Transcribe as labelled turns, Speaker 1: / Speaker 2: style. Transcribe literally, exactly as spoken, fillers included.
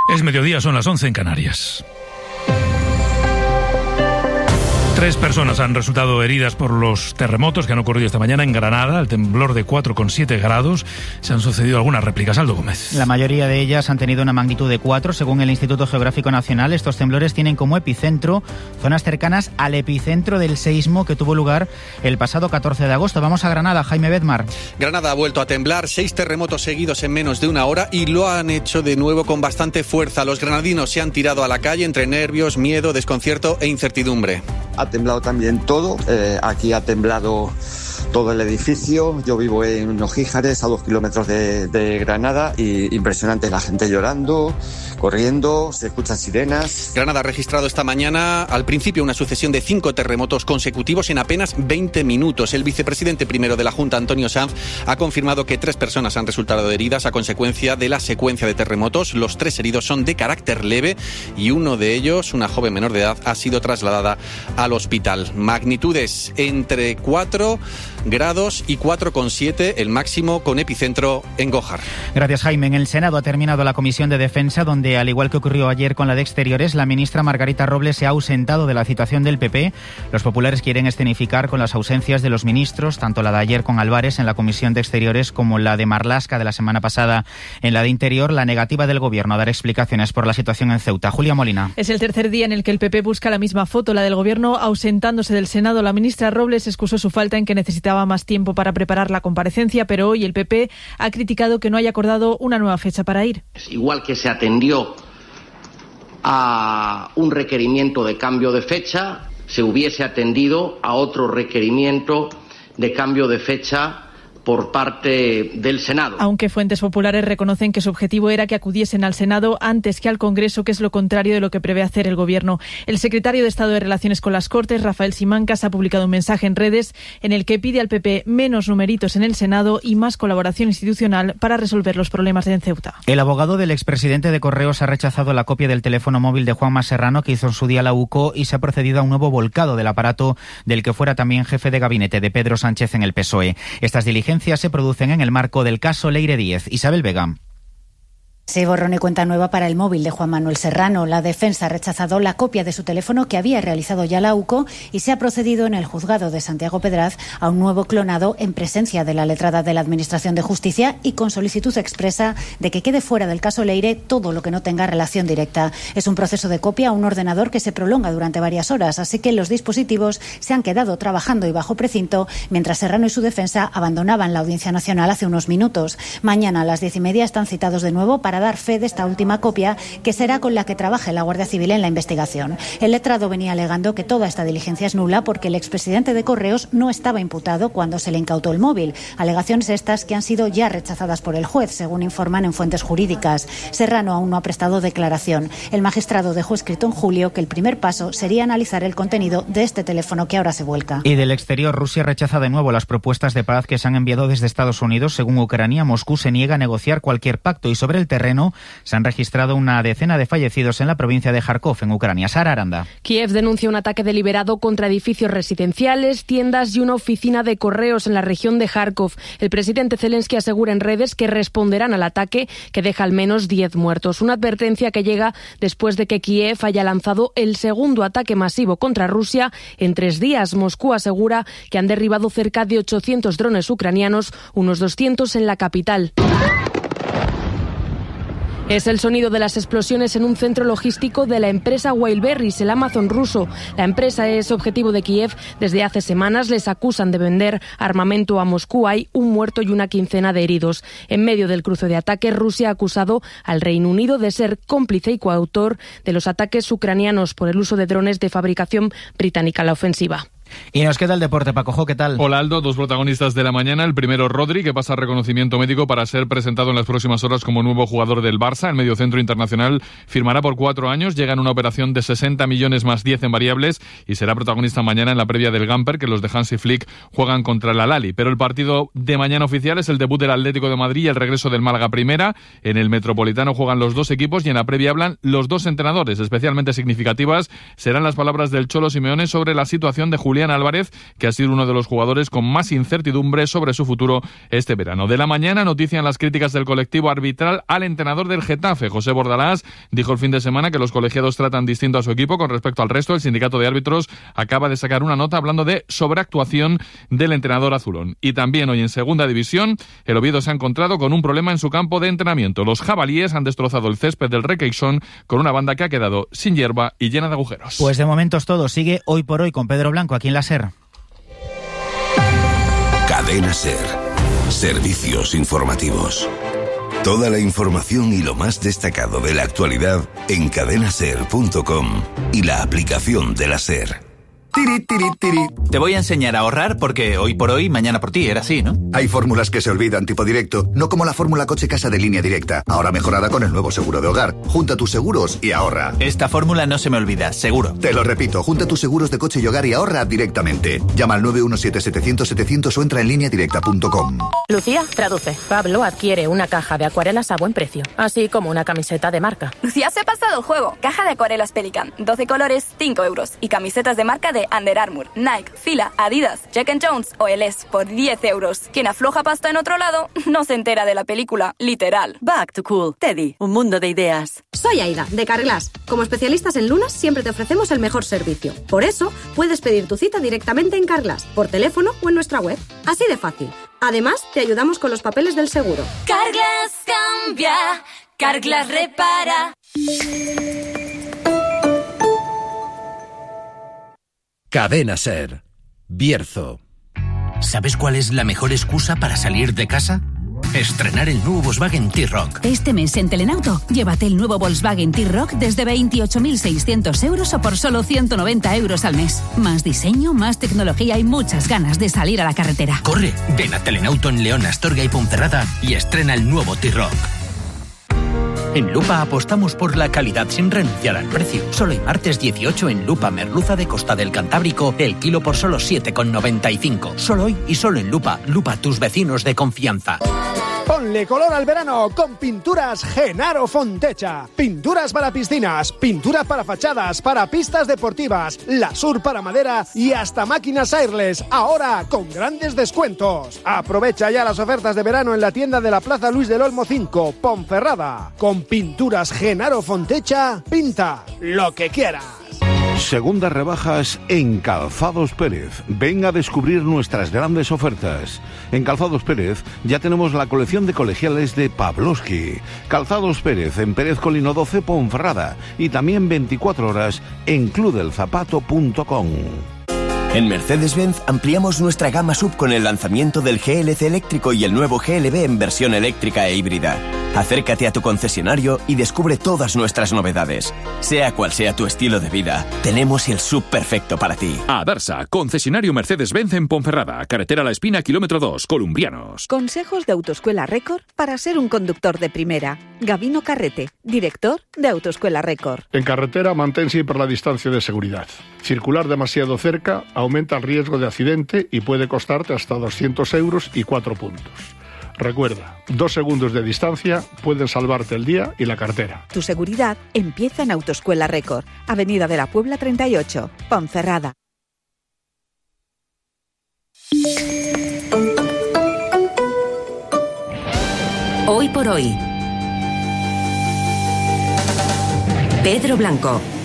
Speaker 1: Es mediodía, son las once en Canarias. Tres personas han resultado heridas por los terremotos que han ocurrido esta mañana en Granada, el temblor de cuatro coma siete grados. Se han sucedido algunas réplicas. Aldo Gómez.
Speaker 2: La mayoría de ellas han tenido una magnitud de cuatro. Según el Instituto Geográfico Nacional, estos temblores tienen como epicentro zonas cercanas al epicentro del seísmo que tuvo lugar el pasado catorce de agosto. Vamos a Granada, Jaime Bedmar.
Speaker 3: Granada ha vuelto a temblar, seis terremotos seguidos en menos de una hora y lo han hecho de nuevo con bastante fuerza. Los granadinos se han tirado a la calle entre nervios, miedo, desconcierto e incertidumbre.
Speaker 4: Ha temblado también todo, eh, aquí ha temblado todo el edificio. Yo vivo en unos Gíjares, a dos kilómetros de, de Granada, y impresionante, la gente llorando, corriendo, se escuchan sirenas.
Speaker 3: Granada ha registrado esta mañana, al principio, una sucesión de cinco terremotos consecutivos en apenas veinte minutos. El vicepresidente primero de la Junta, Antonio Sanz, ha confirmado que tres personas han resultado heridas a consecuencia de la secuencia de terremotos. Los tres heridos son de carácter leve y uno de ellos, una joven menor de edad, ha sido trasladada al hospital. Magnitudes entre cuatro grados y cuatro coma siete, el máximo con epicentro en Gójar.
Speaker 2: Gracias, Jaime. En el Senado ha terminado la Comisión de Defensa, donde, al igual que ocurrió ayer con la de Exteriores, la ministra Margarita Robles se ha ausentado de la citación del P P. Los populares quieren escenificar con las ausencias de los ministros, tanto la de ayer con Álvarez en la Comisión de Exteriores como la de Marlaska de la semana pasada en la de Interior, la negativa del Gobierno a dar explicaciones por la situación en Ceuta. Julia Molina.
Speaker 5: Es el tercer día en el que el P P busca la misma foto, la del Gobierno ausentándose del Senado. La ministra Robles excusó su falta en que necesitaba más tiempo para preparar la comparecencia, pero hoy el P P ha criticado que no haya acordado una nueva fecha para ir.
Speaker 6: Igual que se atendió a un requerimiento de cambio de fecha, se hubiese atendido a otro requerimiento de cambio de fecha por parte del Senado.
Speaker 5: Aunque fuentes populares reconocen que su objetivo era que acudiesen al Senado antes que al Congreso, que es lo contrario de lo que prevé hacer el Gobierno. El secretario de Estado de Relaciones con las Cortes, Rafael Simancas, ha publicado un mensaje en redes en el que pide al P P menos numeritos en el Senado y más colaboración institucional para resolver los problemas de Ceuta.
Speaker 2: El abogado del expresidente de Correos ha rechazado la copia del teléfono móvil de Juanma Serrano que hizo en su día la U C O y se ha procedido a un nuevo volcado del aparato del que fuera también jefe de gabinete de Pedro Sánchez en el P S O E. Estas diligencias se producen en el marco del caso Leire Díez. Isabel Vega.
Speaker 7: Sí, borrón y cuenta nueva para el móvil de Juan Manuel Serrano. La defensa ha rechazado la copia de su teléfono que había realizado ya la U C O y se ha procedido en el juzgado de Santiago Pedraz a un nuevo clonado en presencia de la letrada de la Administración de Justicia y con solicitud expresa de que quede fuera del caso Leire todo lo que no tenga relación directa. Es un proceso de copia a un ordenador que se prolonga durante varias horas, así que los dispositivos se han quedado trabajando y bajo precinto mientras Serrano y su defensa abandonaban la Audiencia Nacional hace unos minutos. Mañana a las diez y media están citados de nuevo para dar fe de esta última copia, que será con la que trabaje la Guardia Civil en la investigación. El letrado venía alegando que toda esta diligencia es nula porque el expresidente de Correos no estaba imputado cuando se le incautó el móvil. Alegaciones estas que han sido ya rechazadas por el juez, según informan en fuentes jurídicas. Serrano aún no ha prestado declaración. El magistrado dejó escrito en julio que el primer paso sería analizar el contenido de este teléfono que ahora se vuelca.
Speaker 2: Y del exterior, Rusia rechaza de nuevo las propuestas de paz que se han enviado desde Estados Unidos. Según Ucrania, Moscú se niega a negociar cualquier pacto y sobre el terreno se han registrado una decena de fallecidos en la provincia de Kharkov, en Ucrania. Sara Aranda.
Speaker 8: Kiev denuncia un ataque deliberado contra edificios residenciales, tiendas y una oficina de correos en la región de Kharkov. El presidente Zelensky asegura en redes que responderán al ataque, que deja al menos diez muertos. Una advertencia que llega después de que Kiev haya lanzado el segundo ataque masivo contra Rusia en tres días. Moscú asegura que han derribado cerca de ochocientos drones ucranianos, unos doscientos en la capital. Es el sonido de las explosiones en un centro logístico de la empresa Wildberries, el Amazon ruso. La empresa es objetivo de Kiev desde hace semanas. Les acusan de vender armamento a Moscú. Hay un muerto y una quincena de heridos. En medio del cruce de ataques, Rusia ha acusado al Reino Unido de ser cómplice y coautor de los ataques ucranianos por el uso de drones de fabricación británica en la ofensiva.
Speaker 2: Y nos queda el deporte, Paco. ¿Qué tal?
Speaker 9: Hola, Aldo. Dos protagonistas de la mañana. El primero, Rodri, que pasa reconocimiento médico para ser presentado en las próximas horas como nuevo jugador del Barça. El mediocentro internacional firmará por cuatro años, llega en una operación de sesenta millones más diez en variables y será protagonista mañana en la previa del Gamper, que los de Hansi Flick juegan contra el Al-Ahly. Pero el partido de mañana oficial es el debut del Atlético de Madrid y el regreso del Málaga Primera. En el Metropolitano juegan los dos equipos y en la previa hablan los dos entrenadores. Especialmente significativas serán las palabras del Cholo Simeone sobre la situación de Julián Julián Álvarez, que ha sido uno de los jugadores con más incertidumbre sobre su futuro este verano. De la mañana notician las críticas del colectivo arbitral al entrenador del Getafe. José Bordalás dijo el fin de semana que los colegiados tratan distinto a su equipo con respecto al resto. El sindicato de árbitros acaba de sacar una nota hablando de sobreactuación del entrenador azulón. Y también hoy en segunda división, el Oviedo se ha encontrado con un problema en su campo de entrenamiento. Los jabalíes han destrozado el césped del Requeixón con una banda que ha quedado sin hierba y llena de agujeros.
Speaker 2: Pues de momento es todo. Sigue Hoy por Hoy con Pedro Blanco aquí en la SER.
Speaker 10: Cadena SER. Servicios informativos. Toda la información y lo más destacado de la actualidad en cadena ser punto com y la aplicación de la SER.
Speaker 11: Tiri, tiri, tiri. Te voy a enseñar a ahorrar porque hoy por hoy, mañana por ti, era así, ¿no?
Speaker 12: Hay fórmulas que se olvidan tipo directo, no como la fórmula coche-casa de Línea Directa, ahora mejorada con el nuevo seguro de hogar. Junta tus seguros y ahorra.
Speaker 11: Esta fórmula no se me olvida, seguro.
Speaker 12: Te lo repito, junta tus seguros de coche y hogar y ahorra directamente. Llama al nueve uno siete setecientos setecientos o entra en línea directa punto com.
Speaker 13: Lucía, traduce. Pablo adquiere una caja de acuarelas a buen precio, así como una camiseta de marca.
Speaker 14: Lucía se ha pasado el juego. Caja de acuarelas Pelican, doce colores, cinco euros. Y camisetas de marca de Under Armour, Nike, Fila, Adidas, Jack and Jones o El Es por diez euros. Quien afloja pasta en otro lado no se entera de la película, literal.
Speaker 15: Back to Cool, Teddy, un mundo de ideas.
Speaker 16: Soy Aida, de Carglass. Como especialistas en lunas siempre te ofrecemos el mejor servicio. Por eso, puedes pedir tu cita directamente en Carglass, por teléfono o en nuestra web. Así de fácil. Además, te ayudamos con los papeles del seguro.
Speaker 17: Carglass cambia, Carglass repara.
Speaker 18: Cadena SER. Bierzo.
Speaker 19: ¿Sabes cuál es la mejor excusa para salir de casa? Estrenar el nuevo Volkswagen T-Roc.
Speaker 20: Este mes en Telenauto, llévate el nuevo Volkswagen T-Roc desde veintiocho mil seiscientos euros o por solo ciento noventa euros al mes. Más diseño, más tecnología y muchas ganas de salir a la carretera.
Speaker 19: Corre, ven a Telenauto en León, Astorga y Ponferrada y estrena el nuevo T-Roc. En Lupa apostamos por la calidad sin renunciar al precio. Solo el martes dieciocho en Lupa Merluza de Costa del Cantábrico, el kilo por solo siete con noventa y cinco. Solo hoy y solo en Lupa. Lupa, tus vecinos de confianza.
Speaker 21: Ponle color al verano con Pinturas Genaro Fontecha. Pinturas para piscinas, pinturas para fachadas, para pistas deportivas, Lasur para madera y hasta máquinas airless. Ahora con grandes descuentos. Aprovecha ya las ofertas de verano en la tienda de la Plaza Luis del Olmo cinco, Ponferrada. Con Pinturas Genaro Fontecha, pinta lo que quieras.
Speaker 22: Segundas rebajas en Calzados Pérez. Ven a descubrir nuestras grandes ofertas. En Calzados Pérez ya tenemos la colección de colegiales de Pavlovsky. Calzados Pérez en Pérez Colino doce, Ponferrada. Y también veinticuatro horas en club del zapato punto com.
Speaker 23: En Mercedes-Benz ampliamos nuestra gama sub con el lanzamiento del G L C eléctrico y el nuevo G L B en versión eléctrica e híbrida. Acércate a tu concesionario y descubre todas nuestras novedades. Sea cual sea tu estilo de vida, tenemos el sub perfecto para ti.
Speaker 24: Adarsa, concesionario Mercedes-Benz en Ponferrada, carretera La Espina, kilómetro dos, Columbrianos.
Speaker 25: Consejos de Autoescuela Record para ser un conductor de primera. Gabino Carrete, director de Autoescuela Record.
Speaker 26: En carretera, mantén siempre la distancia de seguridad. Circular demasiado cerca aumenta el riesgo de accidente y puede costarte hasta doscientos euros y cuatro puntos. Recuerda, dos segundos de distancia pueden salvarte el día y la cartera.
Speaker 25: Tu seguridad empieza en Autoescuela Record, Avenida de la Puebla treinta y ocho, Ponferrada.
Speaker 27: Hoy por hoy. Pedro Blanco.